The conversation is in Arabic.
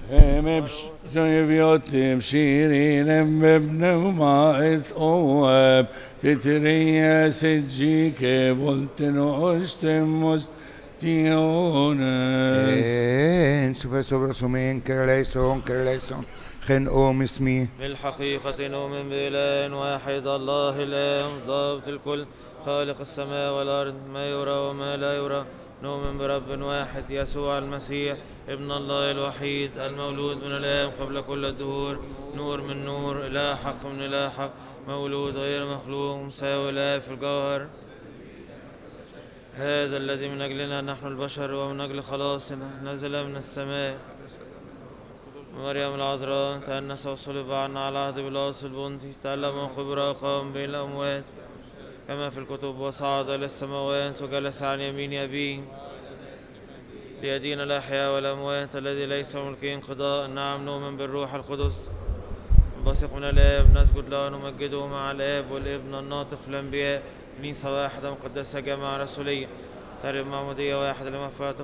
بشيبيوتم شيرين بابن مايث اواب تتريا سجيك فولتن اوشتم مستيونس سوف سوبرسومين كرليسون خن أوم اسمي. بالحقيقة نؤمن بإله واحد الله الآب ضابط الكل خالق السماء والأرض ما يرى وما لا يرى. نؤمن برب واحد يسوع المسيح ابن الله الوحيد المولود من الآب قبل كل الدهور نور من نور إله حق من إله حق مولود غير مخلوق مساوي الآب في الجوهر. هذا الذي من أجلنا نحن البشر ومن أجل خلاصنا نزل من السماء مريم العذراء تأنس وصلب عنا على عهد بيلاطس البنطي تألم وخبر وقام بين الأموات كما في الكتب وصعد إلى السماوات وجلس عن يمين أبيه ليدين الأحياء والأموات الذي ليس ملكه انقضاء. نعم نؤمن بالروح القدس بثق من الآب نسجد له ونمجده مع الآب والابن الناطق في الأنبياء كنيسة واحدة مقدسة جامعة رسولية ترب معمودية واحدة لمغفرة